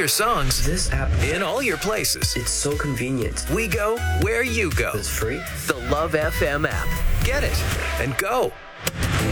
your songs This app, in all your places. it's so convenient. We go where you go. It's free. The Love FM app. Get it and go.